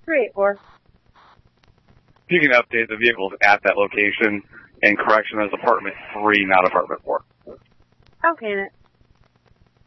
384. If you can update the vehicles at that location, and correction, that's apartment 3, not apartment 4. Okay,